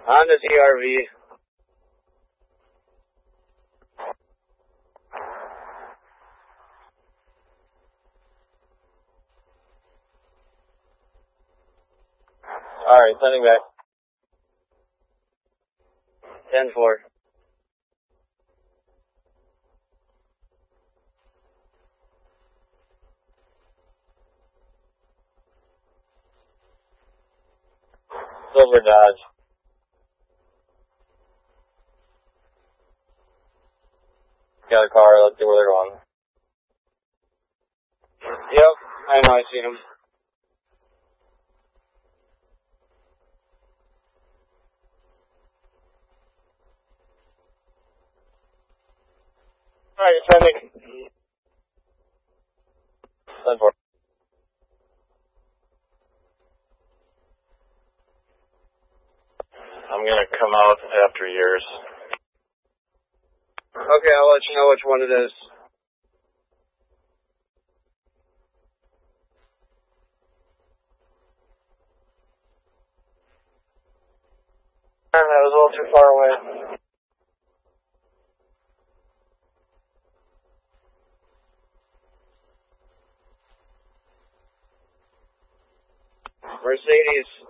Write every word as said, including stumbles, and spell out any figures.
Honda C R V. Alright, sending back. ten four. Silver Dodge. Got a car, let's see where they're going. Yep, I know, I see him. Alright, sending. ten four. I'm gonna come out after years. Okay, I'll let you know which one it is. That was a little too far away. Mercedes.